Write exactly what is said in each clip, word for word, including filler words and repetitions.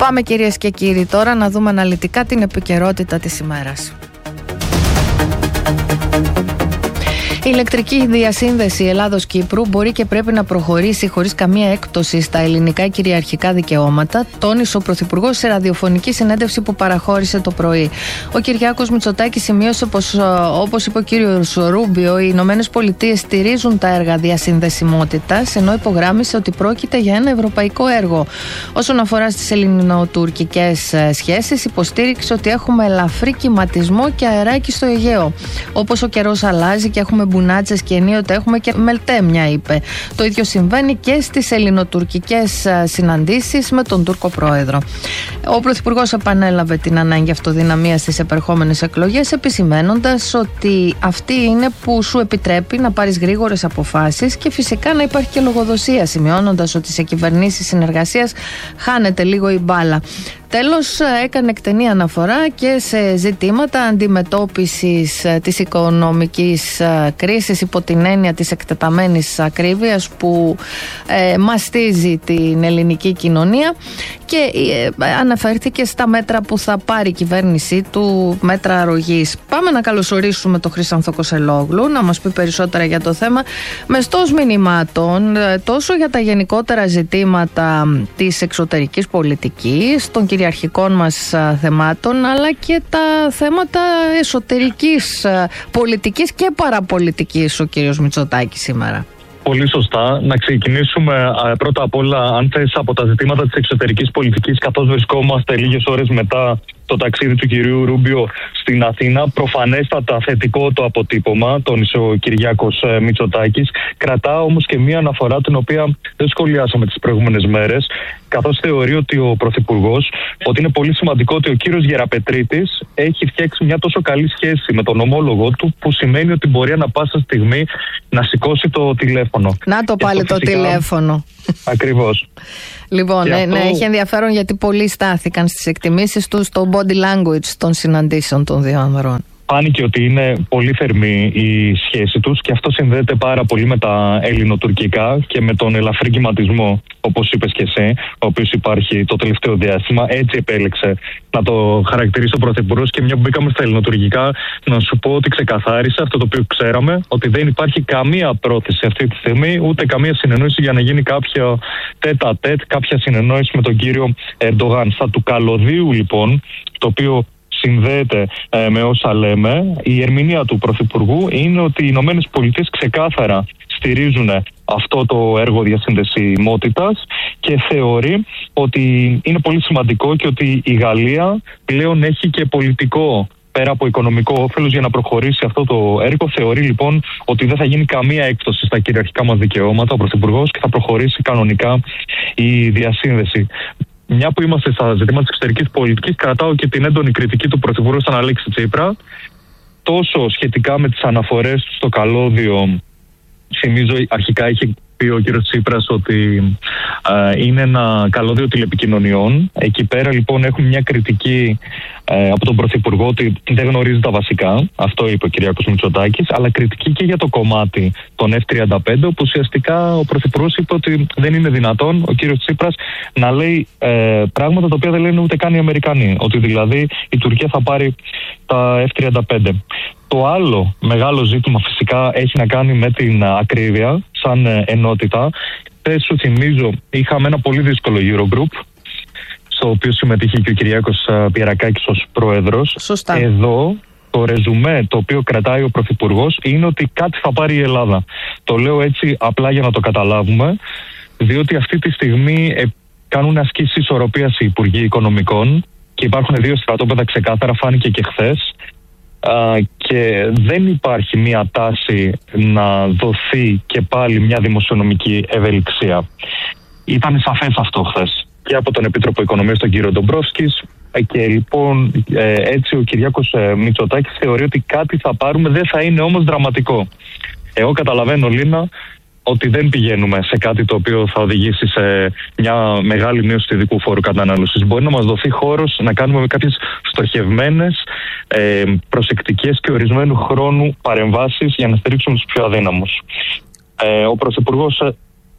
Πάμε κυρίες και κύριοι τώρα να δούμε αναλυτικά την επικαιρότητα της ημέρας. Η ηλεκτρική διασύνδεση Ελλάδος-Κύπρου μπορεί και πρέπει να προχωρήσει χωρίς καμία έκπτωση στα ελληνικά κυριαρχικά δικαιώματα, τόνισε ο Πρωθυπουργός σε ραδιοφωνική συνέντευξη που παραχώρησε το πρωί. Ο Κυριάκος Μητσοτάκης σημείωσε πως, όπως είπε ο κύριος Ρούμπιο, οι Ηνωμένες Πολιτείες στηρίζουν τα έργα διασυνδεσιμότητας, ενώ υπογράμμισε ότι πρόκειται για ένα ευρωπαϊκό έργο. Όσον αφορά στις ελληνοτουρκικές σχέσεις, υποστήριξε ότι έχουμε ελαφρύ κυματισμό και αεράκι στο Αιγαίο. Όπως ο καιρός αλλάζει και έχουμε μπουνάτσες και ενίοτε έχουμε και μελτέμια, είπε. Το ίδιο συμβαίνει και στις ελληνοτουρκικές συναντήσεις με τον Τούρκο πρόεδρο. Ο Πρωθυπουργός επανέλαβε την ανάγκη αυτοδυναμίας στις επερχόμενες εκλογές, επισημαίνοντας ότι αυτή είναι που σου επιτρέπει να πάρεις γρήγορες αποφάσεις και φυσικά να υπάρχει και λογοδοσία, σημειώνοντας ότι σε κυβερνήσεις συνεργασίας χάνεται λίγο η μπάλα. Τέλος, έκανε εκτενή αναφορά και σε ζητήματα αντιμετώπισης της οικονομικής κρίσης υπό την έννοια της εκτεταμένης ακρίβειας που ε, μαστίζει την ελληνική κοινωνία και ε, αναφέρθηκε στα μέτρα που θα πάρει η κυβέρνησή του, μέτρα αρρωγής. Πάμε να καλωσορίσουμε τον Χρυσάνθο Κοσελόγλου να μας πει περισσότερα για το θέμα, μεστός μηνυμάτων τόσο για τα γενικότερα ζητήματα της εξωτερικής πολιτικής, των κυριαρχικών μας θεμάτων, αλλά και τα θέματα εσωτερικής πολιτικής και παραπολιτικής ο κύριος Μητσοτάκης σήμερα. Πολύ σωστά. Να ξεκινήσουμε πρώτα απ' όλα, αν θες, από τα ζητήματα της εξωτερικής πολιτικής, καθώς βρισκόμαστε λίγες ώρες μετά το ταξίδι του κυρίου Ρούμπιο στην Αθήνα. Προφανέστατα θετικό το αποτύπωμα, τόνισε ο Κυριάκος Μητσοτάκης. Κρατά όμως και μία αναφορά την οποία δεν σχολιάσαμε τις προηγούμενες μέρες, καθώς θεωρεί ότι ο Πρωθυπουργός, ότι είναι πολύ σημαντικό ότι ο κύριος Γεραπετρίτης έχει φτιάξει μια τόσο καλή σχέση με τον ομόλογο του, που σημαίνει ότι μπορεί ανά πάσα στιγμή να σηκώσει το τηλέφωνο. Να το πάλι το φυσικά... τηλέφωνο. Ακριβώς. Λοιπόν, ναι, αυτό... ναι, έχει ενδιαφέρον γιατί πολλοί στάθηκαν στις εκτιμήσεις του στο body language των συναντήσεων των δύο ανδρών. Φάνηκε ότι είναι πολύ θερμή η σχέση τους και αυτό συνδέεται πάρα πολύ με τα ελληνοτουρκικά και με τον ελαφρύ κυματισμό, όπως είπες και εσύ, ο οποίος υπάρχει το τελευταίο διάστημα. Έτσι επέλεξε να το χαρακτηρίσει ο Πρωθυπουργός, και μια που μπήκαμε στα ελληνοτουρκικά, να σου πω ότι ξεκαθάρισε αυτό το οποίο ξέραμε, ότι δεν υπάρχει καμία πρόθεση αυτή τη στιγμή, ούτε καμία συνεννόηση για να γίνει κάποια τέτα τέτ, κάποια συνεννόηση με τον κύριο Ερντογάν. Στα του καλωδίου λοιπόν, το οποίο συνδέεται ε, με όσα λέμε, η ερμηνεία του Πρωθυπουργού είναι ότι οι Ηνωμένες Πολιτείες ξεκάθαρα στηρίζουν αυτό το έργο διασυνδεσιμότητας και θεωρεί ότι είναι πολύ σημαντικό και ότι η Γαλλία πλέον έχει και πολιτικό, πέρα από οικονομικό όφελος, για να προχωρήσει αυτό το έργο. Θεωρεί λοιπόν ότι δεν θα γίνει καμία έκπτωση στα κυριαρχικά μας δικαιώματα ο Πρωθυπουργός και θα προχωρήσει κανονικά η διασύνδεση. Μια που είμαστε στα ζητήματα της εξωτερικής πολιτικής, κρατάω και την έντονη κριτική του Πρωθυπουργού στον Αλέξη Τσίπρα, τόσο σχετικά με τις αναφορές του στο καλώδιο. Θυμίζω, αρχικά είχε πει ο κ. Τσίπρας ότι ε, είναι ένα καλώδιο τηλεπικοινωνιών. Εκεί πέρα λοιπόν έχουμε μια κριτική ε, από τον Πρωθυπουργό ότι δεν γνωρίζει τα βασικά. Αυτό είπε ο κ. Μητσοτάκης. Αλλά κριτική και για το κομμάτι των εφ τριάντα πέντε, όπου ουσιαστικά ο Πρωθυπουργός είπε ότι δεν είναι δυνατόν ο κ. Τσίπρας να λέει ε, πράγματα τα οποία δεν λένε ούτε καν οι Αμερικανοί. Ότι δηλαδή η Τουρκία θα πάρει τα εφ τριάντα πέντε. Το άλλο μεγάλο ζήτημα φυσικά έχει να κάνει με την ακρίβεια σαν ενότητα. Χθες, σου θυμίζω, είχαμε ένα πολύ δύσκολο Eurogroup, στο οποίο συμμετείχε και ο Κυριάκος Πιερακάκης ως πρόεδρος. Σωστά. Εδώ το ρεζουμέ το οποίο κρατάει ο Πρωθυπουργός είναι ότι κάτι θα πάρει η Ελλάδα. Το λέω έτσι απλά για να το καταλάβουμε, διότι αυτή τη στιγμή κάνουν ασκήσεις ισορροπίας οι Υπουργοί Οικονομικών και υπάρχουν δύο στρατόπεδα ξεκάθαρα, φάνηκε και χθες. Uh, και δεν υπάρχει μια τάση να δοθεί και πάλι μια δημοσιονομική ευελιξία. Ήταν σαφές αυτό χθες και από τον Επίτροπο Οικονομίας, τον κύριο Ντομπρόφσκης, και λοιπόν ε, έτσι ο Κυριάκος ε, Μητσοτάκης θεωρεί ότι κάτι θα πάρουμε, δεν θα είναι όμως δραματικό. Εγώ καταλαβαίνω, Λίνα, ότι δεν πηγαίνουμε σε κάτι το οποίο θα οδηγήσει σε μια μεγάλη μείωση του ειδικού φόρου κατανάλωσης. Μπορεί να μας δοθεί χώρος να κάνουμε κάποιες στοχευμένες, ε, προσεκτικές και ορισμένου χρόνου παρεμβάσεις για να στηρίξουμε τους πιο αδύναμους. Ε, ο Πρωθυπουργός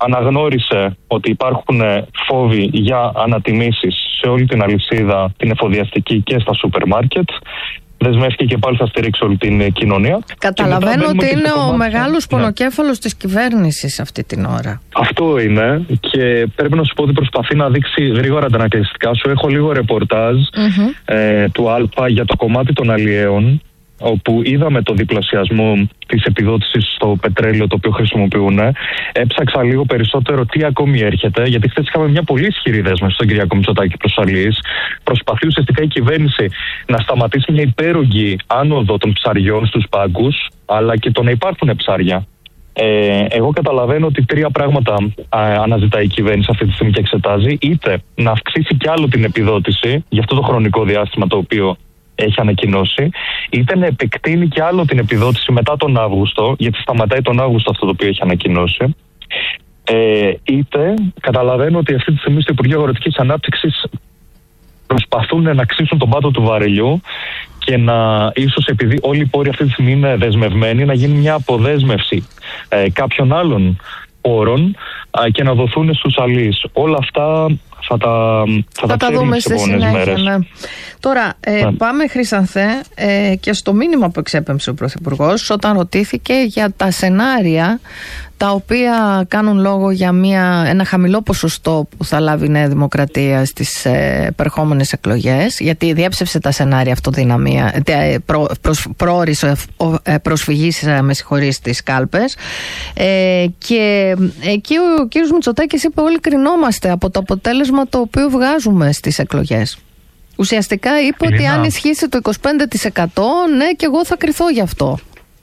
αναγνώρισε ότι υπάρχουν φόβοι για ανατιμήσεις σε όλη την αλυσίδα, την εφοδιαστική και στα σούπερ μάρκετ. Δεσμεύτηκε και πάλι θα στηρίξει όλη την κοινωνία. Καταλαβαίνω ότι είναι ο κομμάτι, μεγάλος ναι. πονοκέφαλος της κυβέρνησης αυτή την ώρα. Αυτό είναι και πρέπει να σου πω ότι προσπαθεί να δείξει γρήγορα τα ανακληστικά σου. Έχω λίγο ρεπορτάζ mm-hmm. ε, του Α για το κομμάτι των αλλιέων, όπου είδαμε το διπλασιασμό της επιδότησης στο πετρέλαιο το οποίο χρησιμοποιούν. Έψαξα λίγο περισσότερο τι ακόμη έρχεται, γιατί χθες είχαμε μια πολύ ισχυρή δέσμευση στον Κυριάκο Μητσοτάκη προς αλλιείς. Προσπαθεί ουσιαστικά η κυβέρνηση να σταματήσει μια υπέρογγη άνοδο των ψαριών στους πάγκους, αλλά και το να υπάρχουν ψάρια. Ε, εγώ καταλαβαίνω ότι τρία πράγματα α, αναζητάει η κυβέρνηση αυτή τη στιγμή και εξετάζει. Είτε να αυξήσει κι άλλο την επιδότηση για αυτό το χρονικό διάστημα το οποίο έχει ανακοινώσει, είτε να επεκτείνει και άλλο την επιδότηση μετά τον Αύγουστο, γιατί σταματάει τον Αύγουστο αυτό το οποίο έχει ανακοινώσει, ε, είτε καταλαβαίνω ότι αυτή τη στιγμή στο Υπουργείο Αγροτικής Ανάπτυξης προσπαθούν να αξίσουν τον πάτο του βαρελιού και να ίσως, επειδή όλοι οι πόροι αυτή τη στιγμή είναι δεσμευμένοι, να γίνει μια αποδέσμευση ε, κάποιων άλλων πόρων ε, και να δοθούν στους αλλοίς. Όλα αυτά θα τα, θα θα τα, τα δούμε στη συνέχεια. Ναι. Τώρα, ε, ναι. πάμε Χρυσανθέ ε, και στο μήνυμα που εξέπεμψε ο Πρωθυπουργός όταν ρωτήθηκε για τα σενάρια τα οποία κάνουν λόγο για μια, ένα χαμηλό ποσοστό που θα λάβει η Νέα Δημοκρατία στις ε, επερχόμενες εκλογές, γιατί διέψευσε τα σενάρια αυτοδυναμία, ε, προ, προς, προώρης ε, προσφυγής ε, με συγχωρείς στις κάλπες ε, και εκεί ο κ. Μητσοτάκης είπε όλοι κρινόμαστε από το αποτέλεσμα το οποίο βγάζουμε στις εκλογές. Ουσιαστικά είπε Ελίνα, ότι αν ισχύσει το είκοσι πέντε τοις εκατό, ναι, και εγώ θα κρυθώ γι' αυτό.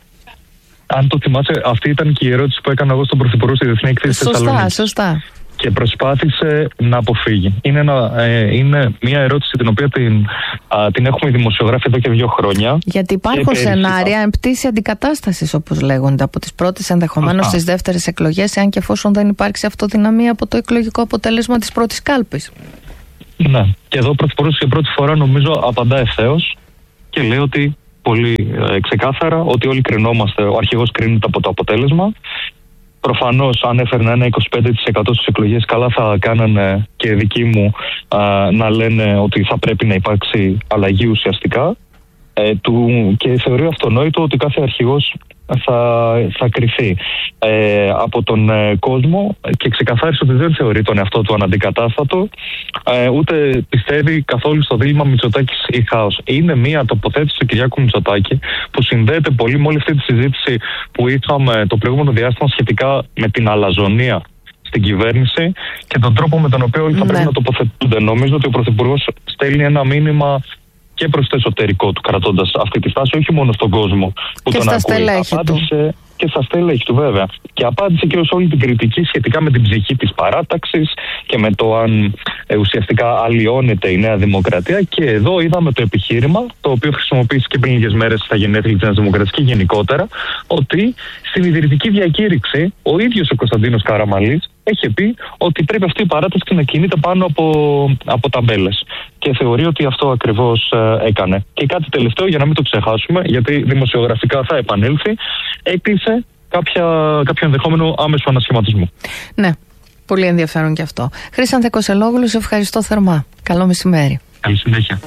Αν το θυμάσαι, αυτή ήταν και η ερώτηση που έκανα εγώ στον Πρωθυπουργό στη Διεθνή Εκθέση Θεσσαλονίκης. Σωστά, σωστά. Και προσπάθησε να αποφύγει. Είναι, ένα, ε, είναι μια ερώτηση την οποία την, α, την έχουμε οι δημοσιογράφοι εδώ και δύο χρόνια. Γιατί υπάρχουν σενάρια εμπτήση αντικατάστασης, όπως λέγονται, από τις πρώτες ενδεχομένως στις δεύτερες εκλογές, εάν και εφόσον δεν υπάρξει αυτοδυναμία από το εκλογικό αποτέλεσμα της πρώτης κάλπης. Ναι. Και εδώ ο Πρωθυπουργός για πρώτη φορά νομίζω απαντά ευθέως και λέει ότι πολύ ε, ξεκάθαρα ότι όλοι κρινόμαστε, ο αρχηγός κρίνεται από το αποτέλεσμα. Προφανώς αν έφερνε ένα είκοσι πέντε τοις εκατό στις εκλογές, καλά θα κάνανε και δικοί μου α, να λένε ότι θα πρέπει να υπάρξει αλλαγή ουσιαστικά. Ε, του, και θεωρεί αυτονόητο ότι κάθε αρχηγός θα, θα κρυθεί ε, από τον ε, κόσμο και ξεκαθάρισε ότι δεν θεωρεί τον εαυτό του αναντικατάστατο, ε, ούτε πιστεύει καθόλου στο δίλημμα Μητσοτάκης ή χάος. Είναι μια τοποθέτηση του Κυριάκου Μητσοτάκη που συνδέεται πολύ με όλη αυτή τη συζήτηση που είχαμε το προηγούμενο διάστημα σχετικά με την αλαζονία στην κυβέρνηση και τον τρόπο με τον οποίο όλοι θα πρέπει ναι. να τοποθετούνται. Νομίζω ότι ο Πρωθυπουργός στέλνει ένα μήνυμα και προς το εσωτερικό του, κρατώντας αυτή τη στάση, όχι μόνο στον κόσμο που και τον ακούει. Απάντησε και στα στέλεχη του, βέβαια. Και απάντησε και ως όλη την κριτική σχετικά με την ψυχή της παράταξης και με το αν ε, ουσιαστικά αλλοιώνεται η Νέα Δημοκρατία. Και εδώ είδαμε το επιχείρημα, το οποίο χρησιμοποίησε και πριν λίγες μέρες στα γενέθλια της Νέας Δημοκρατίας και γενικότερα, ότι στην ιδρυτική διακήρυξη ο ίδιος ο Κωνσταντίνος Καραμανλής έχει πει ότι πρέπει αυτή η παράταξη να κινείται πάνω από, από ταμπέλες. Και θεωρεί ότι αυτό ακριβώς ε, έκανε. Και κάτι τελευταίο, για να μην το ξεχάσουμε, γιατί δημοσιογραφικά θα επανέλθει, έκλεισε κάποια, κάποιο ενδεχόμενο άμεσο ανασχηματισμό. Ναι, πολύ ενδιαφέρον και αυτό. Χρήσανθε Κωσελόγλου, σε ευχαριστώ θερμά. Καλό μεσημέρι. Καλή συνέχεια.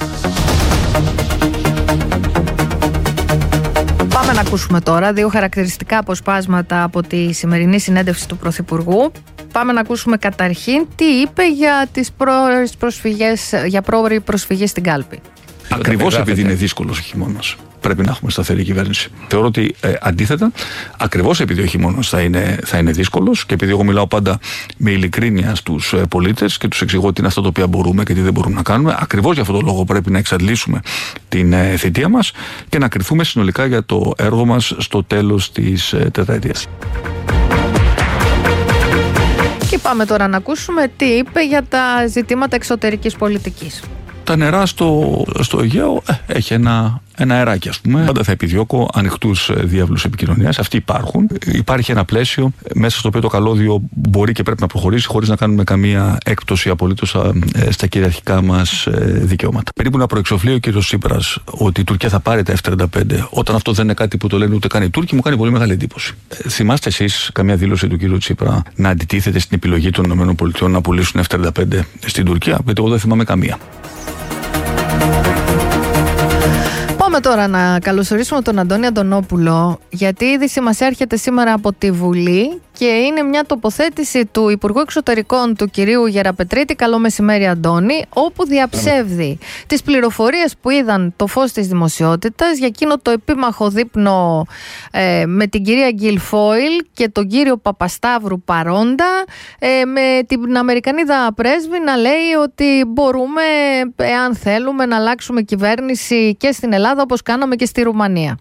Πάμε να ακούσουμε τώρα δύο χαρακτηριστικά αποσπάσματα από τη σημερινή συνέντευξη του Πρωθυπουργού. Πάμε να ακούσουμε καταρχήν τι είπε για τις πρόορες προσφυγές, για πρόορη προσφυγή στην κάλπη. Ακριβώς επειδή είναι δύσκολος ο χειμώνας, πρέπει να έχουμε σταθερή κυβέρνηση. Θεωρώ ότι ε, αντίθετα, ακριβώς επειδή ο χειμώνας θα είναι, θα είναι δύσκολος και επειδή εγώ μιλάω πάντα με ειλικρίνεια στους ε, πολίτες και τους εξηγώ τι είναι αυτό το οποίο μπορούμε και τι δεν μπορούμε να κάνουμε, ακριβώς για αυτόν τον λόγο πρέπει να εξαντλήσουμε την ε, θητεία μας και να κριθούμε συνολικά για το έργο μας στο τέλος της ε, τετραετίας. Και πάμε τώρα να ακούσουμε τι είπε για τα ζητήματα εξωτερικής πολιτικής. Τα νερά στο, στο Αιγαίο ε, έχει ένα ένα αεράκι, ας πούμε. Πάντα θα επιδιώκω ανοιχτούς διάβλους επικοινωνίας. Αυτοί υπάρχουν. Υπάρχει ένα πλαίσιο μέσα στο οποίο το καλώδιο μπορεί και πρέπει να προχωρήσει χωρίς να κάνουμε καμία έκπτωση απολύτως στα κυριαρχικά μας δικαιώματα. Περίπου να προεξοφλεί ο κύριος Τσίπρας ότι η Τουρκία θα πάρει τα εφ τριάντα πέντε, όταν αυτό δεν είναι κάτι που το λένε ούτε καν οι Τούρκοι, μου κάνει πολύ μεγάλη εντύπωση. Θυμάστε εσείς καμία δήλωση του κύριου Τσίπρα να αντιτίθεται στην επιλογή των ΗΠΑ να πουλήσουν εφ τριάντα πέντε στην Τουρκία? Γιατί εγώ δεν θυμάμαι καμία. Πάμε τώρα να καλωσορίσουμε τον Αντώνη Αντωνόπουλο, γιατί η είδηση μας έρχεται σήμερα από τη Βουλή και είναι μια τοποθέτηση του Υπουργού Εξωτερικών του κυρίου Γεραπετρίτη. Καλό μεσημέρι, Αντώνη, όπου διαψεύδει yeah. τις πληροφορίες που είδαν το φως της δημοσιότητας για εκείνο το επίμαχο δείπνο ε, με την κυρία Γκιλφόιλ και τον κύριο Παπασταύρου παρόντα, ε, με την Αμερικανίδα πρέσβη να λέει ότι μπορούμε, εάν θέλουμε, να αλλάξουμε κυβέρνηση και στην Ελλάδα όπως κάναμε και στη Ρουμανία.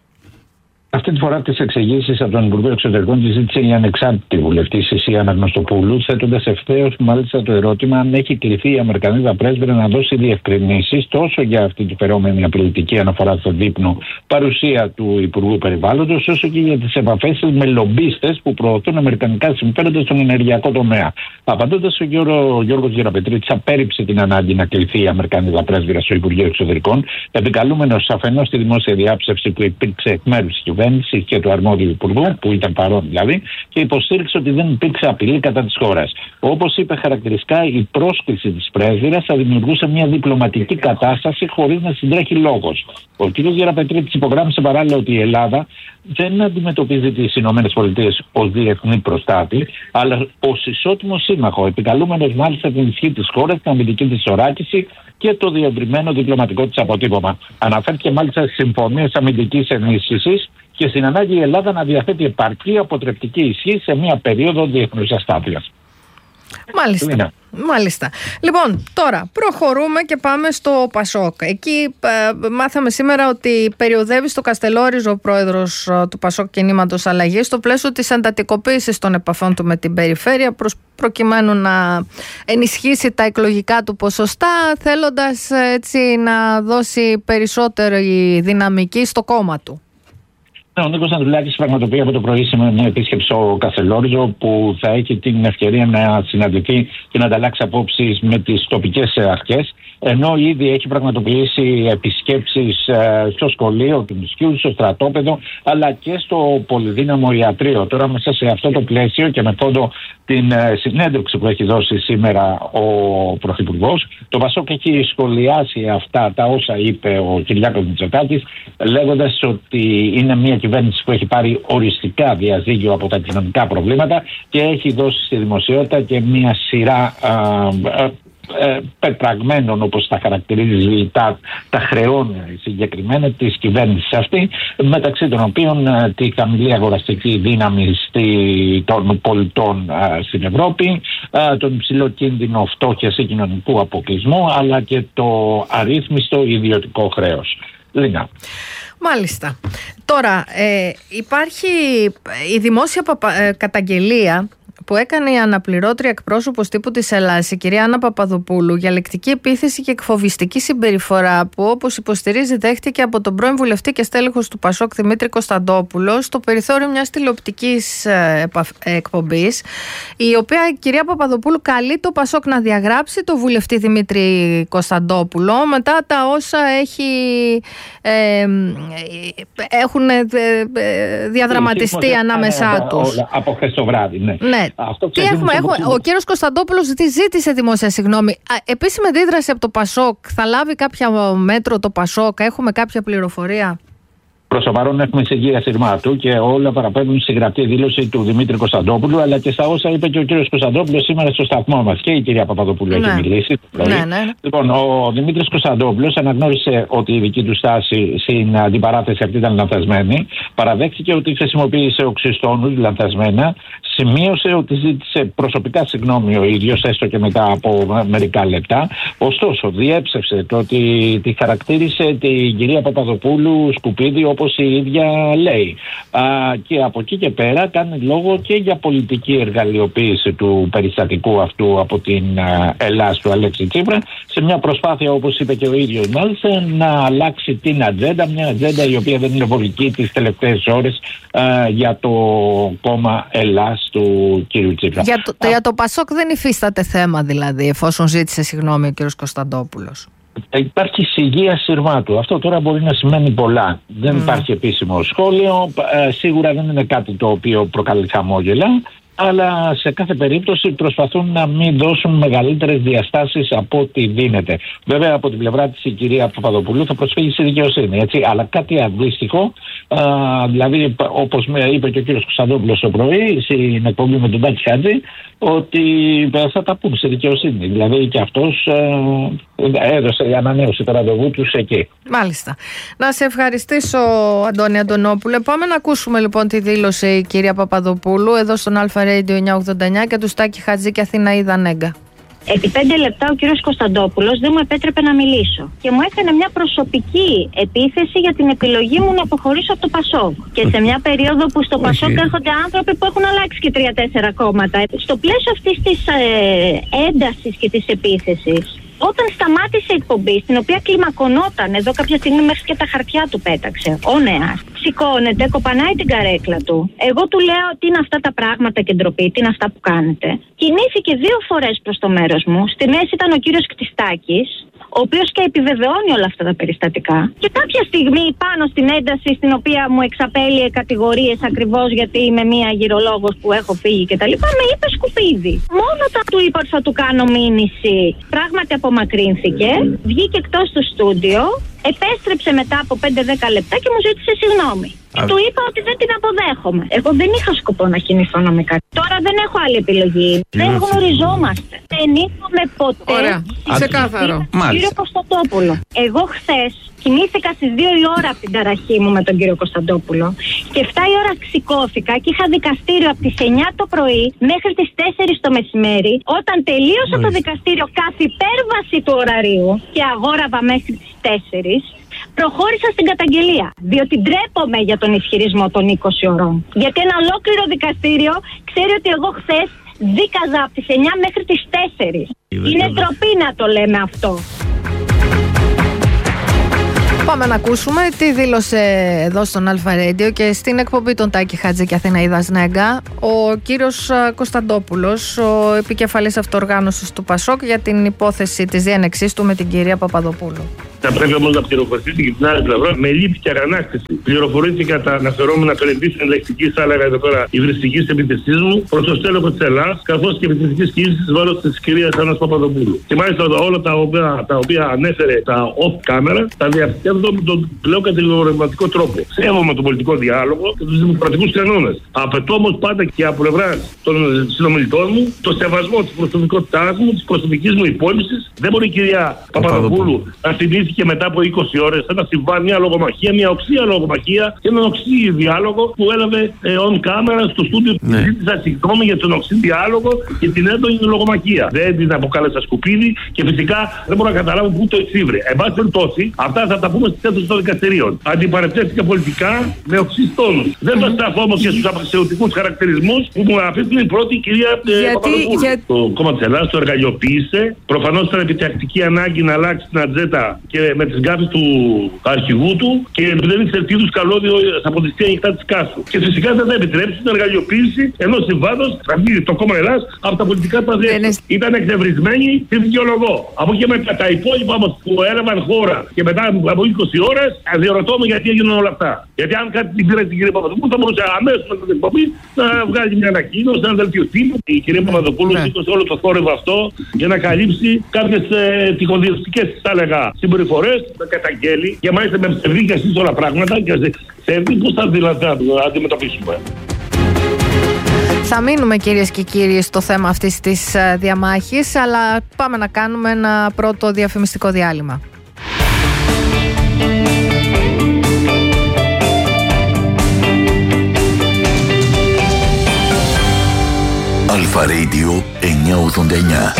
Αυτή τη φορά τις εξηγήσεις από τον Υπουργό Εξωτερικών τη ζήτησε η ανεξάρτητη βουλευτή Συσία Αναγνωστοπούλου, θέτοντας ευθέως μάλιστα το ερώτημα αν έχει κληθεί η Αμερικανίδα πρέσβυρα να δώσει διευκρινήσεις τόσο για αυτή την φερόμενη απειλητική αναφορά στο δείπνο παρουσία του Υπουργού Περιβάλλοντος, όσο και για τις επαφές με λομπίστες που προωθούν αμερικανικά συμφέροντα στον ενεργειακό τομέα. Απαντώντας, ο Γιώργος Γεραπετρίτης απέρριψε την ανάγκη να κληθεί η Αμερικανίδα πρέσβυρα στο Υπουργείο Εξωτερικών, επικαλούμενος αφενός στη δημόσια διάψευση που υπήρξε εκ μέρους της κυβέρνησης και του αρμόδιου υπουργού, που ήταν παρόν δηλαδή, και υποστήριξε ότι δεν υπήρξε απειλή κατά της χώρας. Όπως είπε χαρακτηριστικά, η πρόσκληση της πρέσβυρας θα δημιουργούσε μια διπλωματική κατάσταση χωρίς να συντρέχει λόγος. Ο κ. Γεραπετρίτης υπογράμμισε παράλληλα ότι η Ελλάδα δεν αντιμετωπίζει τις ΗΠΑ ως διεθνή προστάτη, αλλά ως ισότιμο σύμμαχο, επικαλούμενος μάλιστα την ισχύ της χώρας, την αμυντική της οράκηση και το διευρυμένο διπλωματικό της αποτύπωμα. Αναφέρθηκε μάλιστα στις συμφωνίες αμυντικής ενίσχυσης και στην ανάγκη η Ελλάδα να διαθέτει επαρκή αποτρεπτική ισχύ σε μια περίοδο διεθνούς αστάθειας. Μάλιστα. Είναι. Μάλιστα. Λοιπόν, τώρα προχωρούμε και πάμε στο Πασόκ. Εκεί ε, μάθαμε σήμερα ότι περιοδεύει στο Καστελόριζο ο πρόεδρος ε, του Πασόκ Κινήματος Αλλαγής στο πλαίσιο της εντατικοποίησης των επαφών του με την περιφέρεια, προς, προκειμένου να ενισχύσει τα εκλογικά του ποσοστά, θέλοντας έτσι να δώσει περισσότερη δυναμική στο κόμμα του. Ο Νίκος Ανδρουλάκης πραγματοποιεί από το πρωί σήμερα μια επίσκεψη στο Καστελόριζο, που θα έχει την ευκαιρία να συναντηθεί και να ανταλλάξει απόψεις με τις τοπικές αρχές, ενώ ήδη έχει πραγματοποιήσει επισκέψεις στο σχολείο του νησιού, στο στρατόπεδο, αλλά και στο πολυδύναμο ιατρείο. Τώρα, μέσα σε αυτό το πλαίσιο και με φόντο την συνέντευξη που έχει δώσει σήμερα ο Πρωθυπουργός, το Πασόκ έχει σχολιάσει αυτά τα όσα είπε ο Κυριάκος Μητσοτάκης, λέγοντας ότι είναι μια κυβέρνηση που έχει πάρει οριστικά διαζύγιο από τα κοινωνικά προβλήματα και έχει δώσει στη δημοσιότητα και μια σειρά α, α, Ε, πετραγμένων, όπως τα χαρακτηρίζει, τα, τα χρεώνει συγκεκριμένα της κυβέρνησης αυτή, μεταξύ των οποίων ε, τη χαμηλή αγοραστική δύναμη στη, των πολιτών ε, στην Ευρώπη, ε, τον υψηλό κίνδυνο φτώχειας ή κοινωνικού αποκλεισμού, αλλά και το αρρύθμιστο ιδιωτικό χρέος. Λίνα. Μάλιστα. Τώρα ε, υπάρχει η δημόσια παπα, ε, καταγγελία που έκανε η αναπληρώτρια εκπρόσωπος τύπου της Ελλάδας, η κυρία Άννα Παπαδοπούλου, για λεκτική επίθεση και εκφοβιστική συμπεριφορά που, όπως υποστηρίζει, δέχτηκε από τον πρώην βουλευτή και στέλεχος του Πασόκ Δημήτρη Κωνσταντόπουλο στο περιθώριο μιας τηλεοπτικής εκπομπής, η οποία η κυρία Παπαδοπούλου καλεί το Πασόκ να διαγράψει το βουλευτή Δημήτρη Κωνσταντόπουλο μετά τα όσα έχει, ε, έχουν διαδραματιστεί ανάμεσά τους. Από χθες το βράδυ, ναι. ναι. Αυτό τι έχουμε, έχουμε, ο κύριος Κωνσταντόπουλος ζήτησε δημόσια συγγνώμη. Επίσημη αντίδραση από το Πασόκ, θα λάβει κάποια μέτρο το Πασόκ, έχουμε κάποια πληροφορία? Προς το παρόν έχουμε εισηγία σειρμάτου και όλα παραπέμπουν στη γραπτή δήλωση του Δημήτρη Κωνσταντόπουλου, αλλά και στα όσα είπε και ο κύριος Κωνσταντόπουλος σήμερα στο σταθμό μας, και η κυρία Παπαδοπούλου ναι. έχει μιλήσει. Ναι, ναι. Λοιπόν, ο Δημήτρης Κωνσταντόπουλος αναγνώρισε ότι η δική του στάση στην αντιπαράθεση αυτή ήταν λανθασμένη, παραδέχθηκε ότι χρησιμοποίησε οξυστόνους λανθασμένα, σημείωσε ότι ζήτησε προσωπικά συγγνώμη ο ίδιος, έστω και μετά από μερικά λεπτά. Ωστόσο, διέψευσε το ότι τη χαρακτήρισε την κυρία Παπαδοπούλου σκουπίδι, όπως όπως η ίδια λέει. Α, και από εκεί και πέρα κάνει λόγο και για πολιτική εργαλειοποίηση του περιστατικού αυτού από την α, Ελλάς του Αλέξη Τσίπρα, σε μια προσπάθεια, όπως είπε και ο ίδιος μάλιστα, να αλλάξει την ατζέντα, μια ατζέντα η οποία δεν είναι βολική τις τελευταίες ώρες α, για το κόμμα Ελλάς του κ. Τσίπρα. Για το, το, για το Πασόκ δεν υφίσταται θέμα δηλαδή, εφόσον ζήτησε συγγνώμη ο κ. Κωνσταντόπουλος. Υπάρχει σιγεία σειρμάτου. Αυτό τώρα μπορεί να σημαίνει πολλά. Δεν mm. υπάρχει επίσημο σχόλιο. Ε, σίγουρα δεν είναι κάτι το οποίο προκαλεί χαμόγελα. Αλλά σε κάθε περίπτωση προσπαθούν να μην δώσουν μεγαλύτερες διαστάσεις από ό,τι δίνεται. Βέβαια, από την πλευρά της η κυρία Παπαδοπούλου θα προσφύγει στη δικαιοσύνη. Έτσι. Αλλά κάτι αντίστοιχο, α, δηλαδή όπως είπε και ο κύριος Κωνσταντόπουλος το πρωί στην εκπομπή με τον Τάκη Χατζή, ότι θα τα πούμε στη δικαιοσύνη. Δηλαδή και αυτός ε, έδωσε η ανανέωση του ραντεβού τους εκεί. Μάλιστα. Να σε ευχαριστήσω, Αντώνη Αντωνόπουλε. Πάμε να ακούσουμε λοιπόν τη δήλωση η κυρία Παπαδοπούλου εδώ στον Αλφα Radio εννιακόσια ογδόντα εννιά και του Στάκη Χατζή και Αθηναίδα Νέγκα. Επί πέντε λεπτά ο κύριος Κωνσταντόπουλος δεν μου επέτρεπε να μιλήσω και μου έκανε μια προσωπική επίθεση για την επιλογή μου να αποχωρήσω από το Πασόκ. Και σε μια περίοδο που στο Πασόκ έρχονται άνθρωποι που έχουν αλλάξει και τρία-τέσσερα κόμματα. Στο πλαίσιο αυτής της ε, έντασης και της επίθεσης, όταν σταμάτησε η εκπομπή, στην οποία κλιμακωνόταν εδώ κάποια στιγμή μέχρι και τα χαρτιά του πέταξε, ο Νέας, σηκώνεται, κοπανάει την καρέκλα του. Εγώ του λέω τι είναι αυτά τα πράγματα και ντροπή, τι είναι αυτά που κάνετε. Κινήθηκε δύο φορές προς το μέρος μου. Στη μέση ήταν ο κύριος Κτιστάκης, ο οποίος και επιβεβαιώνει όλα αυτά τα περιστατικά. Και κάποια στιγμή πάνω στην ένταση, στην οποία μου εξαπέλυε κατηγορίες ακριβώς γιατί είμαι μία γυρολόγος που έχω φύγει κτλ., με είπε σκουπίδι. Μόνο όταν του είπα ότι θα του κάνω μήνυση, πράγματι απομακρύνθηκε, βγήκε εκτός του στούντιο, επέστρεψε μετά από πέντε δέκα λεπτά και μου ζήτησε συγγνώμη. Και του είπα ότι δεν την αποδέχομαι. Εγώ δεν είχα σκοπό να κινηθώ νομικά. Τώρα δεν έχω άλλη επιλογή. Δεν γνωριζόμαστε. Δεν είχαμε ποτέ. Ωραία. Ξεκάθαρο. Κύριο Κωνσταντόπουλο. Εγώ χθες κοιμήθηκα στις δύο η ώρα από την ταραχή μου με τον κύριο Κωνσταντόπουλο και εφτά η ώρα ξηκώθηκα και είχα δικαστήριο από τις εννιά το πρωί μέχρι τις τέσσερις το μεσημέρι. Όταν τελείωσα το δικαστήριο καθ' υπέρβαση του ωραρίου και αγόραβα μέχρι τις τέσσερις, προχώρησα στην καταγγελία. Διότι ντρέπομαι για τον ισχυρισμό των είκοσι ωρών. Γιατί ένα ολόκληρο δικαστήριο ξέρει ότι εγώ χθες δίκαζα από τις εννιά μέχρι τις τέσσερις. Είναι ντροπή να το λέμε αυτό. Πάμε να ακούσουμε τι δήλωσε εδώ στον Αλφα Radio και στην εκπομπή των Τάκη Χατζή και Αθηναίδας Νέγκα ο κύριος Κωνσταντόπουλος, ο επικεφαλής αυτοοργάνωσης του Πασόκ, για την υπόθεση της διένεξής του με την κυρία Παπαδοπούλου. Θα πρέπει όμως να πληροφορηθείτε και την άλλη πλευρά με λύπη και αγανάκτηση. Πληροφορήθηκα τα αναφερόμενα περαιτής ελεκτικής, θα έλεγα εδώ πέρα, υβριστικής επιτεστής μου προς το στέλεχο της Ελλάς, καθώς και επιτεστικής κίνησης βάρος της κυρίας Άννας Παπαδοπούλου. Και μάλιστα όλα τα οποία, τα οποία ανέφερε τα off camera, τα διαπιστεύω με τον πλέον κατηγορηματικό τρόπο. Σέβομαι τον πολιτικό διάλογο και τους δημοκρατικούς κανόνες. Απαιτώ όμως πάντα και από πλευρά των συνομιλητών μου το σεβασμό της προσωπικότητάς μου, της προσωπικής μου υπόλοιψης. Δεν μπορεί η κυρία Παπαδοπούλου να θυμίσει και μετά από είκοσι ώρες ένα συμβάν, μια λογομαχία, μια οξία λογομαχία και έναν οξύ διάλογο που έλαβε ε, on camera στο στούντιο. Ναι. Ζήτησα συγγνώμη για τον οξύ διάλογο και την έντονη λογομαχία. Δεν την αποκάλεσα σκουπίδι και φυσικά δεν μπορώ να καταλάβω πού το εξήβρε. Εν πάση περιπτώσει, αυτά θα τα πούμε στις αίθουσες των δικαστηρίων. Αντιπαρεπτεύτηκα πολιτικά με οξύ τόνους. Mm. Δεν θα σταθώ όμως και στους απαξιωτικούς χαρακτηρισμούς που μου αφήνει η πρώτη κυρία ε, Παπαδοπούλου. Για... Το κόμμα της Ελλάδας το εργαλειοποίησε. Προφανώς ήταν επιτακτική ανάγκη να αλλάξει την ατζέντα και με τις γκάφες του αρχηγού του και δεν ήξερε τι είδους καλώδιο θα αποδειχθεί ανοιχτά της κάσου. Και φυσικά δεν θα επιτρέψει την εργαλειοποίηση ενός συμβάντος, θα βγει το κόμμα Ελλάς από τα πολιτικά παζέλια. Είναι... Ήταν εκνευρισμένοι, τη δικαιολογώ. Από εκεί μετά τα υπόλοιπα όμως που έλαβαν χώρα και μετά από είκοσι ώρες, διαρωτώ με γιατί έγιναν όλα αυτά. Γιατί αν κάτι την πήρε την κυρία Παπαδοπούλου, θα μπορούσε αμέσως με την εκπομπή να βγάλει μια ανακοίνωση, ένα δελτίο τύπου. Η κυρία Παπαδοπούλου σήκωσε όλο το θόρυβο αυτό για να καλύψει κάποιες ε, τυχοδιοστικές, θα έλεγα, συμπεριφορές, να καταγγέλει και μάλιστα με ψευδή και εσείς όλα πράγματα και ψευδή πώς θα δηλαδή αντιμετωπίσουμε. Θα μείνουμε κυρίες και κύριοι στο θέμα αυτής της διαμάχης, αλλά πάμε να κάνουμε ένα πρώτο διαφημιστικό διάλειμμα. Αλφα Radio εννιακόσια ογδόντα εννιά.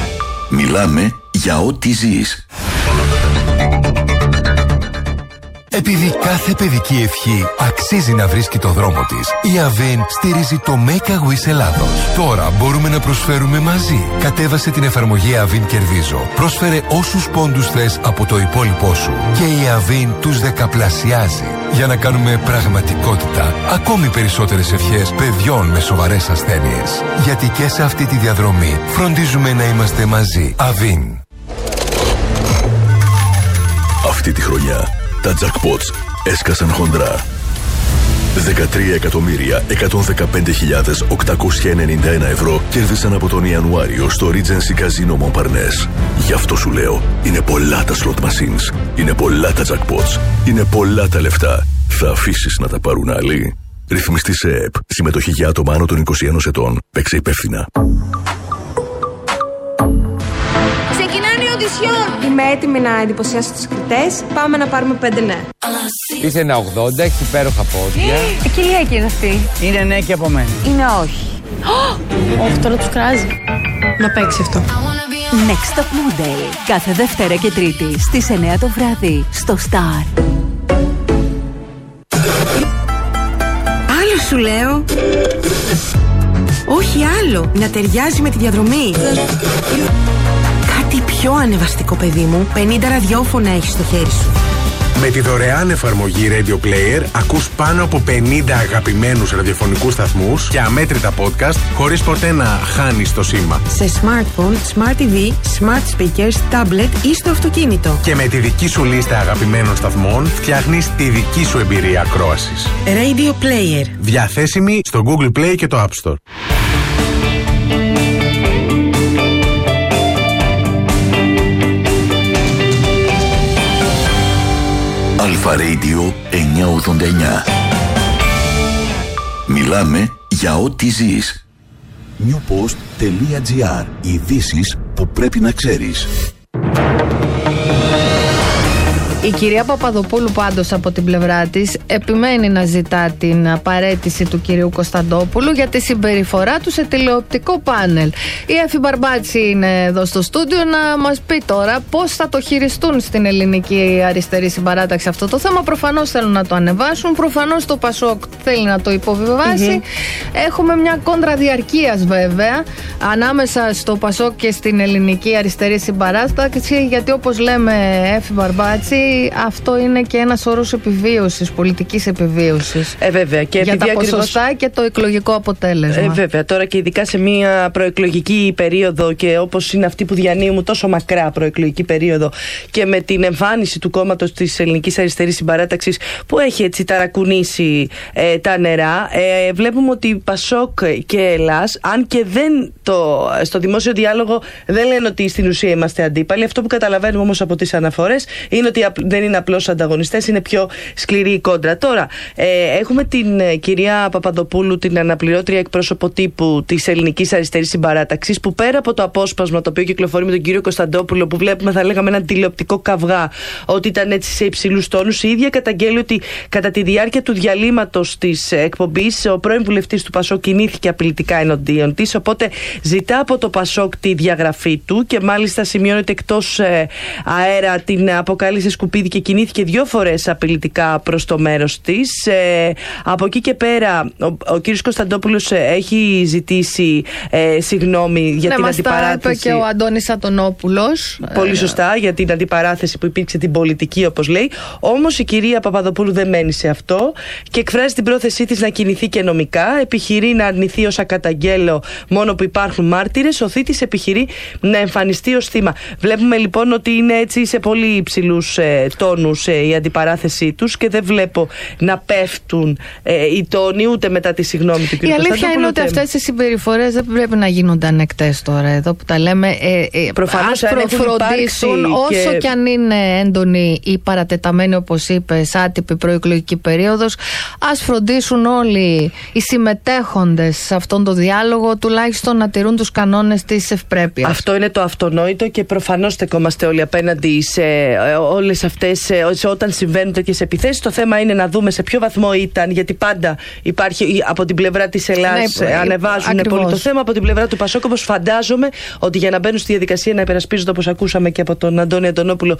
Μιλάμε για ό,τι ζεις. Επειδή κάθε παιδική ευχή αξίζει να βρίσκει το δρόμο της, η Avin στηρίζει το Make a Wish Ελλάδος. Τώρα μπορούμε να προσφέρουμε μαζί. Κατέβασε την εφαρμογή Avin Κερδίζω. Πρόσφερε όσους πόντους θες από το υπόλοιπό σου. Και η Avin τους δεκαπλασιάζει. Για να κάνουμε πραγματικότητα ακόμη περισσότερες ευχές παιδιών με σοβαρές ασθένειες. Γιατί και σε αυτή τη διαδρομή φροντίζουμε να είμαστε μαζί. Avin. Αυτή τη χρονιά τα jackpots έσκασαν χοντρά. δεκατρία εκατομμύρια εκατόν δεκαπέντε χιλιάδες οκτακόσια ενενήντα ένα ευρώ κέρδισαν από τον Ιανουάριο στο Regency Casino Montparnasse. Γι' αυτό σου λέω, είναι πολλά τα slot machines, είναι πολλά τα jackpots, είναι πολλά τα λεφτά. Θα αφήσεις να τα πάρουν άλλοι? Ρυθμιστή σε ΕΕΠ. Συμμετοχή για άτομα άνω των είκοσι ένα ετών. Παίξε υπεύθυνα. Ξεκινάνε οι οντισιόν. Είμαι έτοιμη να εντυπωσιάσω τους κριτές. Πάμε να πάρουμε πέντε ναι. Είσαι ένα ογδόντα, έχει υπέροχα πόδια. Ε, κοιλιακή είναι αυτή. Είναι ναι και από μένα. Είναι όχι. Όχι, τώρα τους κράζει. Να παίξει αυτό. Next Top Model. Κάθε Δευτέρα και Τρίτη στις εννιά το βράδυ στο Star. Άλλο σου λέω. Όχι άλλο. Να ταιριάζει με τη διαδρομή. Κάτι πιο ανεβαστικό, παιδί μου. πενήντα ραδιόφωνα έχεις στο χέρι σου. Με τη δωρεάν εφαρμογή Radio Player ακούς πάνω από πενήντα αγαπημένους ραδιοφωνικούς σταθμούς και αμέτρητα podcast χωρίς ποτέ να χάνεις το σήμα. Σε smartphone, smart τι βι, smart speakers, tablet ή στο αυτοκίνητο. Και με τη δική σου λίστα αγαπημένων σταθμών φτιάχνεις τη δική σου εμπειρία ακρόασης. Radio Player. Διαθέσιμη στο Google Play και το App Store. Αλφα Radio εννιακόσια ογδόντα εννιά. Μιλάμε για ό,τι ζεις. newpost.gr. Ειδήσεις που πρέπει να ξέρεις. Η κυρία Παπαδοπούλου πάντως από την πλευρά της επιμένει να ζητά την απαραίτηση του κυρίου Κωνσταντόπουλου για τη συμπεριφορά του σε τηλεοπτικό πάνελ. Η Εφη Μπαρμπάτση είναι εδώ στο στούντιο να μας πει τώρα πώς θα το χειριστούν στην ελληνική αριστερή συμπαράταξη αυτό το θέμα. Προφανώς θέλουν να το ανεβάσουν, προφανώς το Πασόκ θέλει να το υποβιβάσει. Mm-hmm. Έχουμε μια κόντρα διαρκείας βέβαια ανάμεσα στο Πασόκ και στην ελληνική αριστερή συμπαράταξη, γιατί όπως λέμε, Εφη Μπαρμπάτση, αυτό είναι και ένας όρος επιβίωσης, πολιτικής επιβίωσης. Ε, βέβαια. Και για τα ακριβώς... ποσοστά και το εκλογικό αποτέλεσμα. Ε, βέβαια. Τώρα και ειδικά σε μια προεκλογική περίοδο και όπως είναι αυτή που διανύουμε, τόσο μακρά προεκλογική περίοδο, και με την εμφάνιση του κόμματος της Ελληνικής Αριστερής Συμπαράταξης που έχει έτσι ταρακουνήσει ε, τα νερά, ε, βλέπουμε ότι Πασόκ και Ελλάς, αν και δεν το, στο δημόσιο διάλογο δεν λένε ότι στην ουσία είμαστε αντίπαλοι, αυτό που καταλαβαίνουμε όμως από τις αναφορές είναι ότι δεν είναι απλώς ανταγωνιστές, είναι πιο σκληρή η κόντρα. Τώρα, ε, έχουμε την ε, κυρία Παπαδοπούλου, την αναπληρώτρια εκπρόσωπο τύπου της Ελληνικής Αριστερής Συμπαράταξης, που πέρα από το απόσπασμα το οποίο κυκλοφορεί με τον κύριο Κωνσταντόπουλο, που βλέπουμε, θα λέγαμε, έναν τηλεοπτικό καυγά, ότι ήταν έτσι σε υψηλούς τόνους, η ίδια καταγγέλει ότι κατά τη διάρκεια του διαλύματος της εκπομπής ο πρώην βουλευτής του Πασόκ κινήθηκε απειλητικά εναντίον της, οπότε ζητά από το Πασόκ τη διαγραφή του και μάλιστα σημειώνεται εκτός ε, αέρα την αποκάλυψη σκουπίδι και κινήθηκε δύο φορές απειλητικά προς το μέρος της. Ε, από εκεί και πέρα ο, ο κύριος Κωνσταντόπουλος έχει ζητήσει ε, συγγνώμη για ναι, την μας αντιπαράθεση. Τα είπε και ο Αντώνης Αττονόπουλος. Πολύ σωστά, για την αντιπαράθεση που υπήρξε, την πολιτική όπως λέει. Όμως η κυρία Παπαδοπούλου δεν μένει σε αυτό και εκφράζει την πρόθεσή της να κινηθεί και νομικά. Επιχειρεί να αρνηθεί όσα καταγγέλλω μόνο που υπάρχουν μάρτυρες. Ο θήτης επιχειρεί να εμφανιστεί ως θύμα. Βλέπουμε λοιπόν ότι είναι έτσι σε πολύ υψηλούς ε, τόνους ε, η αντιπαράθεσή τους και δεν βλέπω να πέφτουν ε, οι τόνοι ούτε μετά τη συγγνώμη του κ. Η αλήθεια είναι ότι αυτές οι συμπεριφορές δεν πρέπει να γίνονται ανεκτές τώρα εδώ που τα λέμε. Ε, ε, Προφανώς ας προφροντίσουν όσο και... και αν είναι έντονη ή παρατεταμένη, όπως είπες, άτυπη προεκλογική περίοδος, ας φροντίσουν όλοι οι συμμετέχοντες σε αυτόν τον διάλογο τουλάχιστον να τηρούν τους κανόνες της ευπρέπειας. Αυτό είναι το αυτονόητο και προφανώς στεκόμαστε όλοι απέναντι σε όλες αυτές, όταν συμβαίνουν τέτοιες επιθέσεις. Το θέμα είναι να δούμε σε ποιο βαθμό ήταν, γιατί πάντα υπάρχει από την πλευρά της Ελλάδας, ναι, ανεβάζουν ακριβώς πολύ το θέμα, από την πλευρά του Πασόκ, όπως φαντάζομαι ότι για να μπαίνουν στη διαδικασία να υπερασπίζονται, όπως ακούσαμε και από τον Αντώνη Αντωνόπουλο,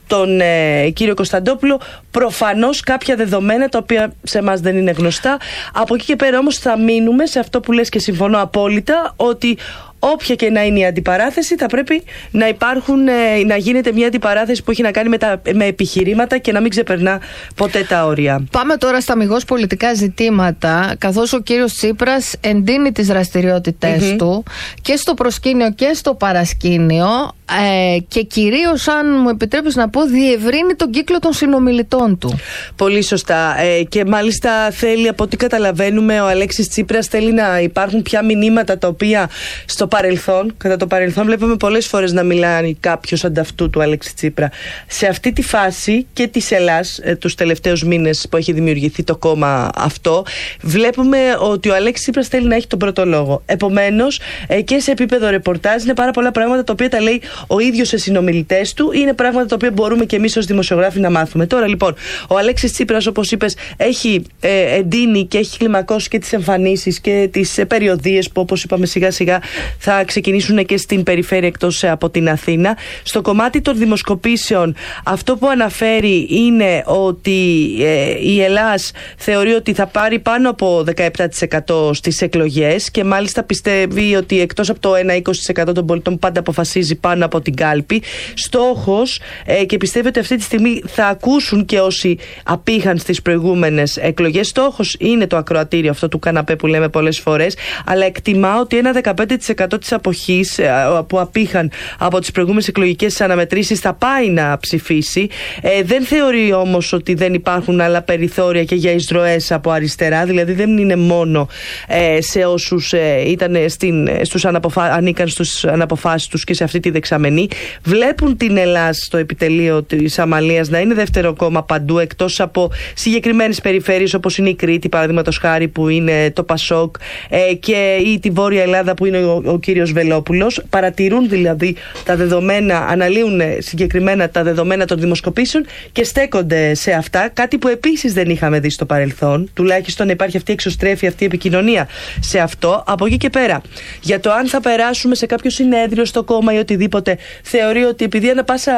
τον ε, κύριο Κωνσταντόπουλο. Προφανώς κάποια δεδομένα τα οποία σε εμάς δεν είναι γνωστά. Από εκεί και πέρα όμως θα μείνουμε σε αυτό που λες και συμφωνώ απόλυτα, ότι όποια και να είναι η αντιπαράθεση, θα πρέπει να υπάρχουν, να γίνεται μια αντιπαράθεση που έχει να κάνει με, τα, με επιχειρήματα και να μην ξεπερνά ποτέ τα όρια. Πάμε τώρα στα αμιγώς πολιτικά ζητήματα, καθώς ο κύριος Τσίπρας εντείνει τις δραστηριότητες mm-hmm. του και στο προσκήνιο και στο παρασκήνιο ε, και κυρίως, αν μου επιτρέπεις να πω, διευρύνει τον κύκλο των συνομιλητών του. Πολύ σωστά. Ε, και μάλιστα θέλει, από ό,τι καταλαβαίνουμε, ο Αλέξης Τσίπρας θέλει να υπάρχουν πια μηνύματα τα οποία στο παρελθόν, κατά το παρελθόν βλέπουμε πολλές φορές να μιλάει κάποιος ανταυτού του Αλέξη Τσίπρα. Σε αυτή τη φάση και της Ελλάς, ε, τους τελευταίους μήνες που έχει δημιουργηθεί το κόμμα αυτό, βλέπουμε ότι ο Αλέξης Τσίπρας θέλει να έχει τον πρώτο λόγο. Επομένως, ε, και σε επίπεδο ρεπορτάζ είναι πάρα πολλά πράγματα τα οποία τα λέει ο ίδιος σε συνομιλητές του, είναι πράγματα τα οποία μπορούμε και εμείς ως δημοσιογράφοι να μάθουμε. Τώρα λοιπόν, ο Αλέξης Τσίπρας, όπως είπες, έχει ε, εντείνει και έχει κλιμακώσει και τις εμφανίσεις και τις ε, περιοδίες που, όπως είπαμε, σιγά σιγά θα ξεκινήσουν και στην περιφέρεια εκτός από την Αθήνα. Στο κομμάτι των δημοσκοπήσεων, αυτό που αναφέρει είναι ότι ε, η Ελλάς θεωρεί ότι θα πάρει πάνω από δεκαεπτά τοις εκατό στις εκλογές και μάλιστα πιστεύει ότι εκτός από το ένα είκοσι τοις εκατό των πολιτών πάντα αποφασίζει πάνω από την κάλπη. Στόχος ε, και πιστεύει ότι αυτή τη στιγμή θα ακούσουν και όσοι απήχαν στις προηγούμενες εκλογές. Στόχος είναι το ακροατήριο αυτό του καναπέ που λέμε πολλές φορές, αλλά εκτιμά ότι ένα δεκαπέντε τοις εκατό της αποχής που απήχαν από τις προηγούμενες εκλογικές αναμετρήσεις θα πάει να ψηφίσει. Ε, δεν θεωρεί όμως ότι δεν υπάρχουν άλλα περιθώρια και για εισρωές από αριστερά, δηλαδή δεν είναι μόνο ε, σε όσους ε, ήταν στην, στους αναποφα... ανήκαν στους αναποφάσεις τους και σε αυτή τη δεξαμενή. Βλέπουν την Ελλάς στο επιτελείο της Αμαλίας να είναι δεύτερο κόμμα παντού, εκτός από συγκεκριμένες περιφέρειες όπως είναι η Κρήτη, παραδείγματος χάρη, που είναι το Πασόκ, ε, και ή τη Βόρεια Ελλάδα που είναι ο, ο κύριος Βελόπουλος. Παρατηρούν δηλαδή τα δεδομένα, αναλύουν συγκεκριμένα τα δεδομένα των δημοσκοπήσεων και στέκονται σε αυτά, κάτι που επίσης δεν είχαμε δει στο παρελθόν, τουλάχιστον να υπάρχει αυτή η εξωστρέφεια, αυτή η επικοινωνία σε αυτό. Από εκεί και πέρα, για το αν θα περάσουμε σε κάποιο συνέδριο στο κόμμα ή οτιδήποτε, θεωρεί ότι επειδή ανά πάσα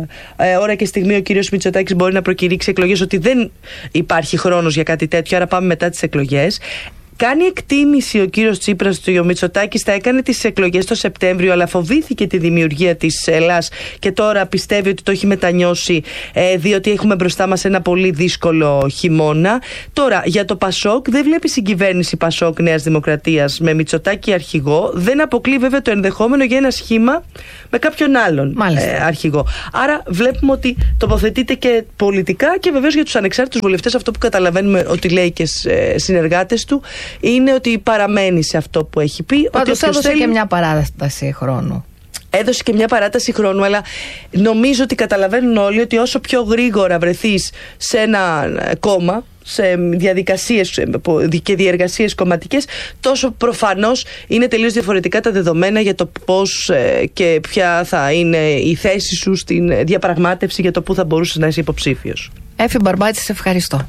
ε, ώρα και στιγμή ο κύριος Μητσοτάκης μπορεί να προκηρύξει εκλογές, ότι δεν υπάρχει χρόνος για κάτι τέτοιο, άρα πάμε μετά τις εκλογές. Κάνει εκτίμηση ο κύριος Τσίπρας ότι ο Μητσοτάκης θα έκανε τις εκλογές το Σεπτέμβριο, αλλά φοβήθηκε τη δημιουργία της Ελλάς και τώρα πιστεύει ότι το έχει μετανιώσει, ε, διότι έχουμε μπροστά μας ένα πολύ δύσκολο χειμώνα. Τώρα, για το Πασόκ, δεν βλέπει συγκυβέρνηση Πασόκ Νέας Δημοκρατίας με Μητσοτάκη αρχηγό. Δεν αποκλεί βέβαια το ενδεχόμενο για ένα σχήμα με κάποιον άλλον ε, αρχηγό. Άρα βλέπουμε ότι τοποθετείται και πολιτικά και βεβαίως για τους ανεξάρτητους βουλευτές, αυτό που καταλαβαίνουμε ότι λέει και συνεργάτες του, είναι ότι παραμένει σε αυτό που έχει πει. Πάντως έδωσε θέλει... και μια παράταση χρόνου. Έδωσε και μια παράταση χρόνου, αλλά νομίζω ότι καταλαβαίνουν όλοι ότι όσο πιο γρήγορα βρεθείς σε ένα κόμμα, σε διαδικασίες και διεργασίες κομματικές, τόσο προφανώς είναι τελείως διαφορετικά τα δεδομένα για το πώς και ποια θα είναι η θέση σου στην διαπραγμάτευση για το που θα μπορούσες να είσαι υποψήφιος. Έφη Μπαρμπάτση, σε ευχαριστώ.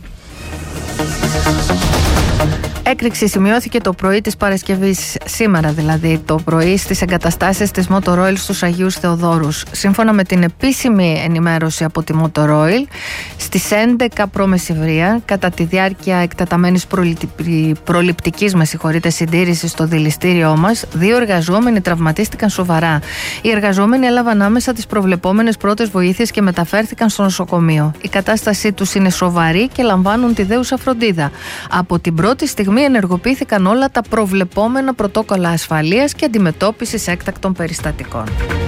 Έκρηξη σημειώθηκε το πρωί της Παρασκευής, σήμερα δηλαδή το πρωί, στις εγκαταστάσεις της Motoroil στους Αγίους Θεοδόρους. Σύμφωνα με την επίσημη ενημέρωση από τη Motoroil, στις έντεκα προμεσηβρία, κατά τη διάρκεια εκτεταμένης προληπτικής με συγχωρείτε, συντήρησης στο δηληστήριό μας, δύο εργαζόμενοι τραυματίστηκαν σοβαρά. Οι εργαζόμενοι έλαβαν άμεσα τις προβλεπόμενες πρώτες βοήθειες και μεταφέρθηκαν στο νοσοκομείο. Η κατάστασή τους είναι σοβαρή και λαμβάνουν τη δέουσα φροντίδα. Από την πρώτη στιγμή ενεργοποιήθηκαν όλα τα προβλεπόμενα πρωτόκολλα ασφαλείας και αντιμετώπισης έκτακτων περιστατικών.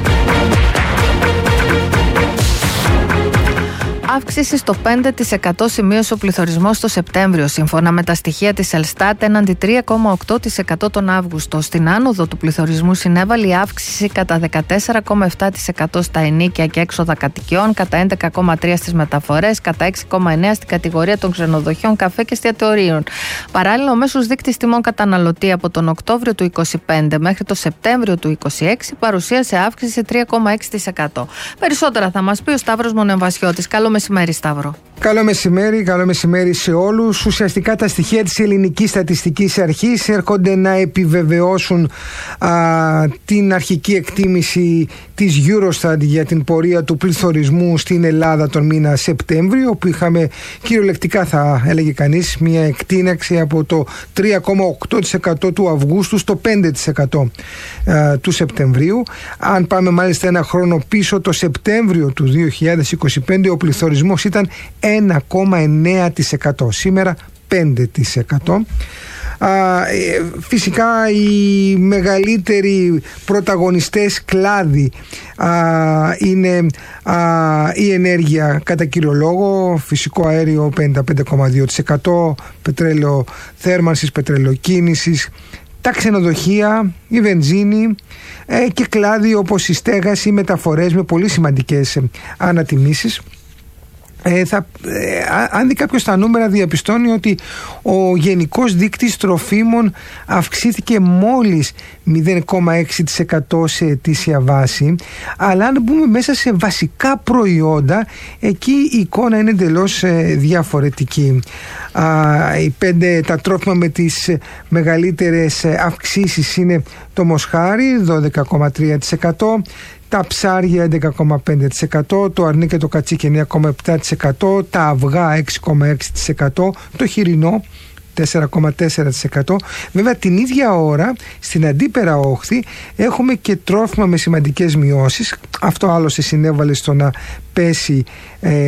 Αύξηση στο πέντε τοις εκατό σημείωσε ο πληθωρισμός το Σεπτέμβριο, σύμφωνα με τα στοιχεία της Ελστάτ, έναντι τρία κόμμα οκτώ τοις εκατό τον Αύγουστο. Στην άνοδο του πληθωρισμού συνέβαλε η αύξηση κατά δεκατέσσερα κόμμα επτά τοις εκατό στα ενοίκια και έξοδα κατοικιών, κατά έντεκα κόμμα τρία τοις εκατό στις μεταφορές, κατά έξι κόμμα εννέα τοις εκατό στην κατηγορία των ξενοδοχείων, καφέ και εστιατορίων. Παράλληλα, ο μέσος δείκτης τιμών καταναλωτή από τον Οκτώβριο του είκοσι πέντε μέχρι το Σεπτέμβριο του είκοσι έξι παρουσίασε αύξηση τρία κόμμα έξι τοις εκατό. Περισσότερα θα μας πει ο Σταύρος Μονεμβασιώτης. Καλό μεσημέρι. μεσημέρι, Σταύρο. Καλό μεσημέρι, καλό μεσημέρι σε όλους. Ουσιαστικά τα στοιχεία της Ελληνικής Στατιστικής Αρχής έρχονται να επιβεβαιώσουν α, την αρχική εκτίμηση της Eurostat για την πορεία του πληθωρισμού στην Ελλάδα τον μήνα Σεπτέμβριο, όπου είχαμε κυριολεκτικά, θα έλεγε κανείς, μια εκτείναξη από το τρία κόμμα οκτώ τοις εκατό του Αυγούστου στο πέντε τοις εκατό α, του Σεπτεμβρίου. Αν πάμε μάλιστα ένα χρόνο πίσω, το Σεπτέμβριο του δύο χιλιάδες είκοσι πέντε ο πληθωρισμός ήταν ένα κόμμα εννέα τοις εκατό, σήμερα πέντε τοις εκατό. Α, φυσικά οι μεγαλύτεροι πρωταγωνιστές κλάδοι α, είναι α, η ενέργεια κατά κύριο λόγο, φυσικό αέριο πενήντα πέντε κόμμα δύο τοις εκατό, πετρέλαιο θέρμανσης, πετρελαιοκίνησης, τα ξενοδοχεία, η βενζίνη ε, και κλάδοι όπως η στέγαση, οι μεταφορές με πολύ σημαντικές ε, ανατιμήσεις. Ε, θα, ε, αν δει κάποιος τα νούμερα, διαπιστώνει ότι ο γενικός δείκτης τροφίμων αυξήθηκε μόλις μηδέν κόμμα έξι τοις εκατό σε ετήσια βάση, αλλά αν μπούμε μέσα σε βασικά προϊόντα, εκεί η εικόνα είναι εντελώς ε, διαφορετική. Α, οι πέντε, τα τρόφιμα με τις μεγαλύτερες αυξήσεις είναι το μοσχάρι δώδεκα κόμμα τρία τοις εκατό, τα ψάρια έντεκα κόμμα πέντε τοις εκατό, το αρνί και το κατσίκι εννέα κόμμα επτά τοις εκατό, τα αυγά έξι κόμμα έξι τοις εκατό, το χοιρινό τέσσερα κόμμα τέσσερα τοις εκατό. Βέβαια την ίδια ώρα στην αντίπερα όχθη έχουμε και τρόφιμα με σημαντικές μειώσεις. Αυτό άλλωστε συνέβαλε στο να πέσει ε,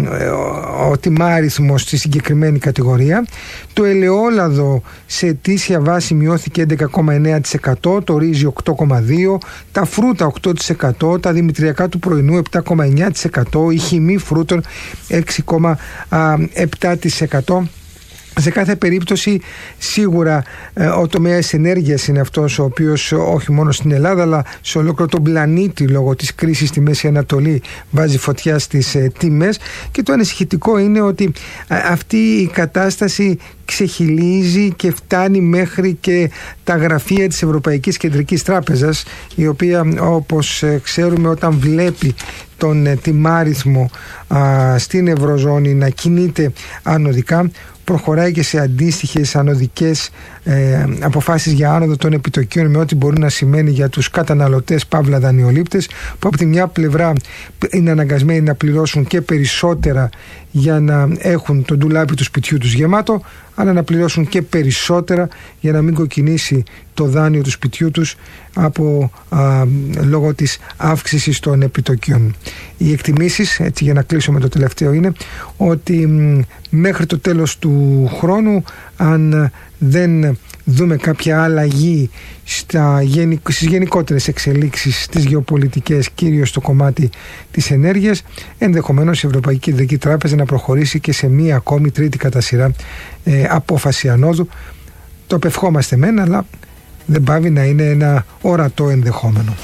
ο τιμάριθμος στη συγκεκριμένη κατηγορία. Το ελαιόλαδο σε ετήσια βάση μειώθηκε έντεκα κόμμα εννέα τοις εκατό, το ρύζι οκτώ κόμμα δύο τοις εκατό, τα φρούτα οκτώ τοις εκατό, τα δημητριακά του πρωινού επτά κόμμα εννέα τοις εκατό, η χυμή φρούτων έξι κόμμα επτά τοις εκατό. Σε κάθε περίπτωση σίγουρα ε, ο τομέας ενέργειας είναι αυτός ο οποίος όχι μόνο στην Ελλάδα αλλά σε ολόκληρο τον πλανήτη λόγω της κρίσης στη Μέση Ανατολή βάζει φωτιά στις ε, τιμές, και το ανησυχητικό είναι ότι ε, αυτή η κατάσταση ξεχυλίζει και φτάνει μέχρι και τα γραφεία της Ευρωπαϊκής Κεντρικής Τράπεζας, η οποία όπως ε, ξέρουμε όταν βλέπει τον ε, τιμάριθμο α, στην Ευρωζώνη να κινείται ανωδικά, προχωράει και σε αντίστοιχες ανωδικές ε, αποφάσεις για άνοδο των επιτοκίων, με ό,τι μπορεί να σημαίνει για τους καταναλωτές παύλα δανειολήπτες, που από τη μια πλευρά είναι αναγκασμένοι να πληρώσουν και περισσότερα για να έχουν το ντουλάπι του σπιτιού τους γεμάτο, αλλά να πληρώσουν και περισσότερα για να μην κοκκινήσει το δάνειο του σπιτιού τους από, α, λόγω της αύξησης των επιτοκίων. Οι εκτιμήσεις, έτσι για να κλείσω με το τελευταίο, είναι ότι μ, μέχρι το τέλος του χρόνου, αν δεν δούμε κάποια αλλαγή στα, στις γενικότερες εξελίξεις στις γεωπολιτικές, κυρίως στο κομμάτι της ενέργειας, ενδεχομένως η Ευρωπαϊκή Κεντρική Τράπεζα να προχωρήσει και σε μία ακόμη τρίτη κατά σειρά ε, απόφαση ανόδου. Το απευχόμαστε μεν, αλλά δεν πάβει να είναι ένα ορατό ενδεχόμενο.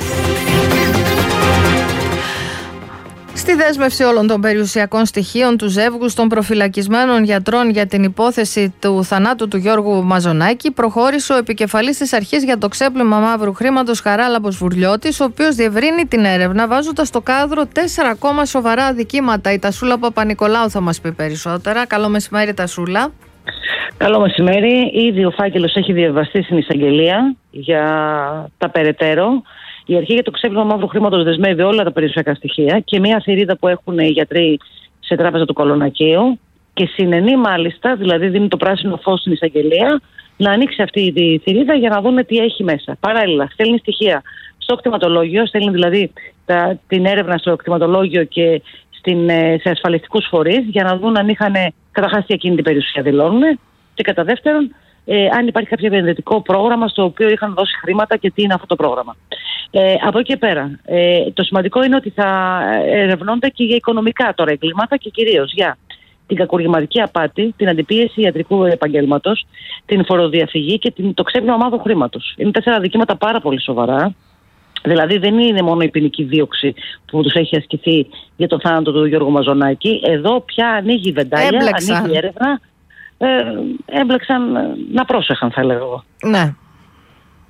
Στη δέσμευση όλων των περιουσιακών στοιχείων του ζεύγους των προφυλακισμένων γιατρών για την υπόθεση του θανάτου του Γιώργου Μαζονάκη, προχώρησε ο επικεφαλής της Αρχής για το ξέπλυμα μαύρου χρήματος, Χαράλαμπος Βουρλιώτης, ο οποίος διευρύνει την έρευνα βάζοντας στο κάδρο τέσσερα ακόμα σοβαρά αδικήματα. Η Τασούλα Παπα-Νικολάου θα μας πει περισσότερα. Καλό μεσημέρι, Τασούλα. Καλό μεσημέρι. Ήδη ο φάκελος έχει διαβαστεί στην εισαγγελία για τα περαιτέρω. Η Αρχή για το ξέπλυμα μαύρου χρήματος δεσμεύει όλα τα περιουσιακά στοιχεία και μια θηρίδα που έχουν οι γιατροί σε τράπεζα του Κολονακίου, και συνενεί μάλιστα, δηλαδή δίνει το πράσινο φως στην εισαγγελία να ανοίξει αυτή η θηρίδα για να δούμε τι έχει μέσα. Παράλληλα, στέλνει στοιχεία στο κτηματολόγιο, στέλνει δηλαδή τα, την έρευνα στο κτηματολόγιο και στην, σε ασφαλιστικούς φορείς για να δουν αν είχαν καταρχάς τι ακίνητη περιουσία δηλώνουν, και κατά δεύτερον, Ε, αν υπάρχει κάποιο επενδυτικό πρόγραμμα στο οποίο είχαν δώσει χρήματα και τι είναι αυτό το πρόγραμμα. Ε, από εκεί και πέρα, ε, το σημαντικό είναι ότι θα ερευνώνται και για οικονομικά τώρα εγκλήματα και κυρίως για την κακουργηματική απάτη, την αντιπίεση ιατρικού επαγγέλματος, την φοροδιαφυγή και την, το ξέπλυμα μαύρου χρήματος. Είναι τέσσερα δικήματα πάρα πολύ σοβαρά. Δηλαδή δεν είναι μόνο η ποινική δίωξη που τους έχει ασκηθεί για το θάνατο του Γιώργου Μαζονάκη. Εδώ πια ανοίγει η βεντάλια, Έμπλεξαν. ανοίγει η έρευνα. Ε, έμπλεξαν να πρόσεχαν, θα λέγω εγώ. Ναι.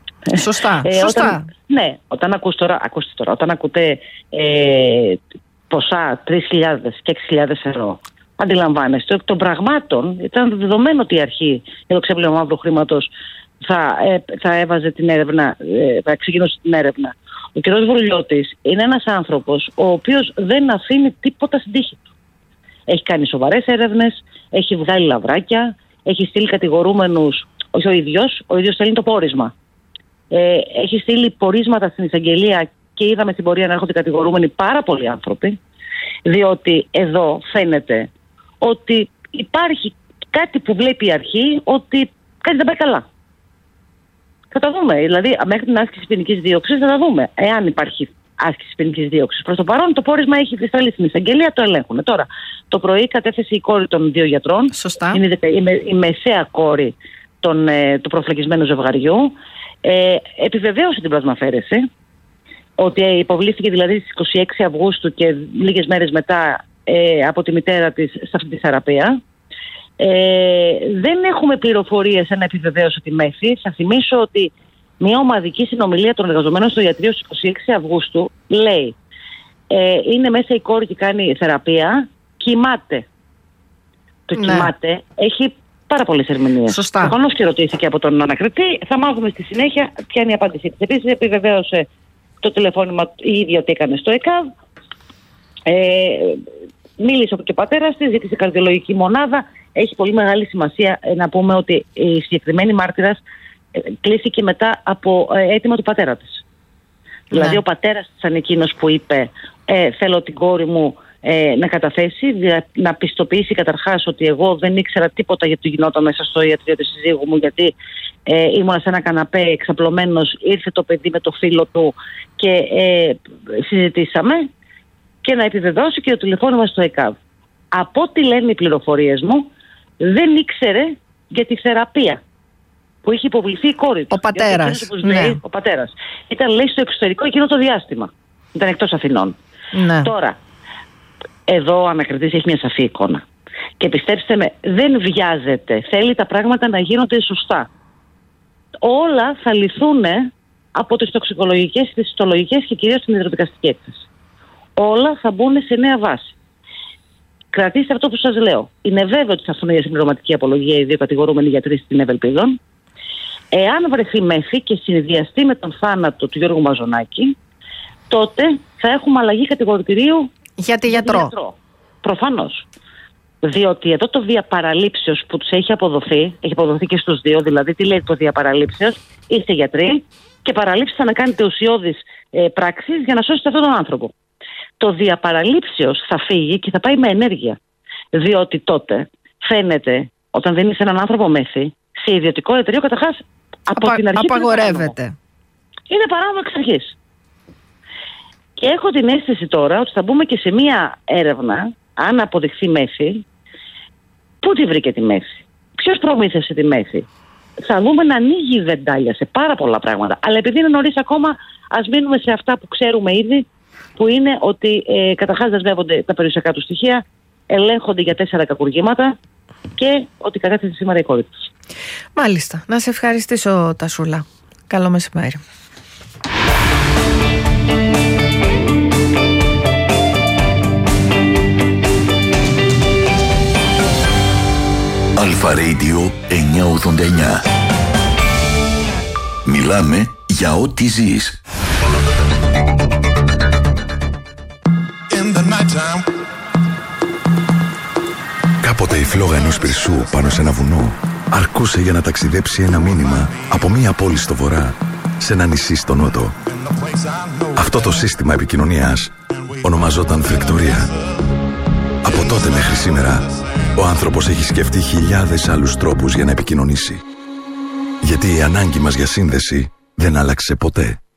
Σωστά. Ε, Σωστά. Όταν, ναι, όταν ακούς τώρα, ακούστε τώρα, όταν ακούτε ε, ποσά τρεις χιλιάδες και έξι χιλιάδες ευρώ. Αντιλαμβάνεστε ότι των πραγμάτων ήταν δεδομένο ότι η αρχή για το ξέπλυμα μαύρου χρήματος θα, ε, θα έβαζε την έρευνα, ε, θα ξεκινούσε την έρευνα. Ο κ. Βουρλιώτης είναι ένας άνθρωπος ο οποίος δεν αφήνει τίποτα στην τύχη του. Έχει κάνει σοβαρές έρευνες, έχει βγάλει λαβράκια, έχει στείλει κατηγορούμενους, όχι ο ίδιος, ο ίδιος στέλνει το πόρισμα. Ε, έχει στείλει πορίσματα στην εισαγγελία και είδαμε στην πορεία να έρχονται κατηγορούμενοι πάρα πολλοί άνθρωποι, διότι εδώ φαίνεται ότι υπάρχει κάτι που βλέπει η αρχή ότι κάτι δεν πάει καλά. Θα τα δούμε. Δηλαδή, μέχρι την άσκηση ποινικής δίωξης θα τα δούμε. Εάν υπάρχει άσκηση ποινικής δίωξης. Προς το παρόν, το πόρισμα έχει δισταλεί στην εισαγγελία, το ελέγχουν. Τώρα, το πρωί κατέθεσε η κόρη των δύο γιατρών. Σωστά. Είναι η, με, η μεσαία κόρη των, ε, του προφυλακισμένου ζευγαριού. Ε, επιβεβαίωσε την πλασμαφέρεση ότι ε, υποβλήθηκε δηλαδή στις είκοσι έξι Αυγούστου και λίγες μέρες μετά ε, από τη μητέρα της σε αυτή τη θεραπεία. Ε, δεν έχουμε πληροφορίες αν επιβεβαίωσε τη μέθη. Θα θυμίσω ότι μια ομαδική συνομιλία των εργαζομένων στο ιατρείο στις είκοσι έξι Αυγούστου λέει ε, είναι μέσα η κόρη και κάνει θεραπεία, κοιμάται. Το ναι. κοιμάται έχει πάρα πολλές ερμηνείες. Σωστά. Προφανώς και ρωτήθηκε από τον ανακριτή. Θα μάθουμε στη συνέχεια ποια είναι η απάντησή της. Επίσης επιβεβαίωσε το τηλεφώνημα η ίδια ότι έκανε στο ΕΚΑΒ. Ε, μίλησε και ο πατέρας της, ζήτησε καρδιολογική μονάδα. Έχει πολύ μεγάλη σημασία ε, να πούμε ότι η συγκεκριμένη μάρτυρας ε, κλείστηκε μετά από ε, αίτημα του πατέρα της. Ναι. Δηλαδή ο πατέρας της ήταν εκείνος που είπε ε, θέλω την κόρη μου ε, να καταθέσει, δια, να πιστοποιήσει καταρχάς ότι εγώ δεν ήξερα τίποτα για το γινόταν μέσα στο ιατρείο της συζύγου μου, γιατί ε, ήμουνα σε ένα καναπέ εξαπλωμένος, ήρθε το παιδί με το φίλο του και ε, συζητήσαμε, και να επιβεβαιώσει και το τηλεφώνημα στο ΕΚΑΒ. Από ό,τι λένε οι πληροφορίες μου, δεν ήξερε για τη θεραπεία που είχε υποβληθεί η κόρη του. Ο πατέρας. Ναι. Ο πατέρας. Ήταν, λέει, στο εξωτερικό εκείνο το διάστημα. Ήταν εκτός Αθηνών. Ναι. Τώρα, εδώ ο ανακριτής έχει μια σαφή εικόνα. Και πιστέψτε με, δεν βιάζεται. Θέλει τα πράγματα να γίνονται σωστά. Όλα θα λυθούν από τις τοξικολογικές, τις ιστολογικές και κυρίως την υδροδικαστική έκθεση. Όλα θα μπουν σε νέα βάση. Κρατήστε αυτό που σας λέω. Είναι βέβαιο ότι θα έρθουν για συμπληρωματική απολογία οι δύο κατηγορούμενοι γιατροί στην Ευελπίδων. Εάν βρεθεί μέθη και συνδυαστεί με τον θάνατο του Γιώργου Μαζονάκη, τότε θα έχουμε αλλαγή κατηγορητηρίου για τη γιατρό. γιατρό. Προφανώς. Διότι εδώ το βία παραλήψεως που τους έχει αποδοθεί, έχει αποδοθεί και στους δύο, δηλαδή τι λέει το βία παραλήψεως, είστε γιατροί και παραλήψετε να κάνετε ουσιώδεις ε, πράξεις για να σώσετε αυτόν τον άνθρωπο. Το διαπαραλήψεως θα φύγει και θα πάει με ενέργεια. Διότι τότε φαίνεται, όταν δίνεις έναν άνθρωπο μέθη, σε ιδιωτικό εταιρείο καταρχάς από Απα, την αρχή απαγορεύεται. Είναι, είναι παράνομο εξ αρχής. Και έχω την αίσθηση τώρα ότι θα μπούμε και σε μία έρευνα, αν αποδειχθεί μέθη, πού τη βρήκε τη μέθη, ποιος προμήθευσε τη μέθη. Θα δούμε να ανοίγει η βεντάλια σε πάρα πολλά πράγματα. Αλλά επειδή είναι νωρίς ακόμα, ας μείνουμε σε αυτά που ξέρουμε ήδη, που είναι ότι ε, καταρχάς δεσμεύονται τα περιουσιακά του στοιχεία, ελέγχονται για τέσσερα κακουργήματα και ότι κατέθεσε σήμερα η κόρη της. Μάλιστα. Να σε ευχαριστήσω, Τασούλα. Καλό μεσημέρι. Αλφα Radio εννιακόσια ογδόντα εννιά. Μιλάμε για ό,τι ζεις. Κάποτε η φλόγα ενός πυρσού πάνω σε ένα βουνό αρκούσε για να ταξιδέψει ένα μήνυμα από μία πόλη στο βορρά σε ένα νησί στο νότο. Αυτό το σύστημα επικοινωνίας ονομαζόταν φρικτορία. Από τότε μέχρι σήμερα ο άνθρωπος έχει σκεφτεί χιλιάδες άλλους τρόπους για να επικοινωνήσει. Γιατί η ανάγκη μας για σύνδεση δεν άλλαξε ποτέ.